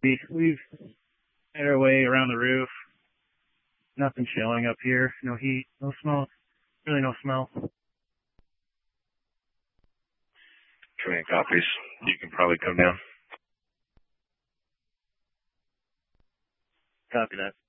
We've made our way around the roof. Nothing showing up here. No heat, no smoke. Really no smell. Command copies. You can probably come down. Copy that.